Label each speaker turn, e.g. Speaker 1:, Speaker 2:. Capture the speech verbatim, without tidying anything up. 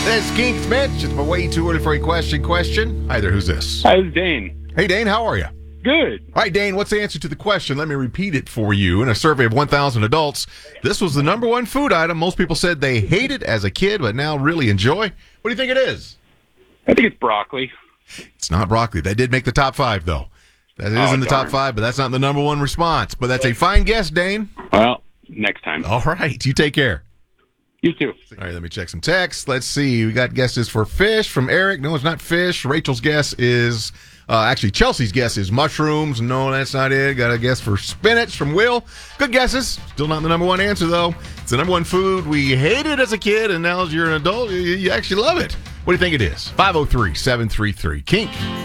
Speaker 1: This is Keith Mitch. It's way too early for a question. Question. Hi there. Who's this?
Speaker 2: Hi, this is Dane.
Speaker 1: Hey, Dane. How are you?
Speaker 2: Good.
Speaker 1: All right, Dane. What's the answer to the question? Let me repeat it for you. In a survey of one thousand adults, this was the number one food item most people said they hated as a kid, but now really enjoy. What do you think it is?
Speaker 2: I think it's broccoli.
Speaker 1: It's not broccoli. That did make the top five, though. That is
Speaker 2: Oh,
Speaker 1: in the
Speaker 2: darn.
Speaker 1: top five, but that's not the number one response. But that's a fine guess, Dane.
Speaker 2: Well, next time.
Speaker 1: All right. You take care.
Speaker 2: You too.
Speaker 1: All right, let me check some text. Let's see. We got guesses for fish from Eric. No, it's not fish. Rachel's guess is, uh, actually, Chelsea's guess is mushrooms. No, that's not it. Got a guess for spinach from Will. Good guesses. Still not the number one answer, though. It's the number one food we hated as a kid, and now as you're an adult, you, you actually love it. What do you think it is? five oh three, seven three three, Kink.